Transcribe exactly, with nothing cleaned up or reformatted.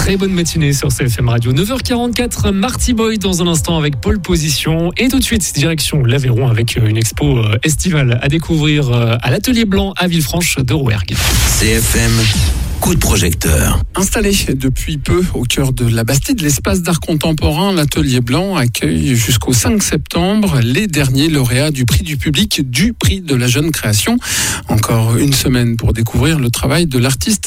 Très bonne matinée sur C F M Radio. neuf heures quarante-quatre, Marty Boy dans un instant avec Pole Position. Et tout de suite, direction l'Aveyron avec une expo estivale à découvrir à l'Atelier Blanc à Villefranche de Rouergue. C F M, coup de projecteur. Installé depuis peu au cœur de la Bastide, l'espace d'art contemporain, l'Atelier Blanc accueille jusqu'au cinq septembre les derniers lauréats du prix du public, du prix de la jeune création. Encore une semaine pour découvrir le travail de l'artiste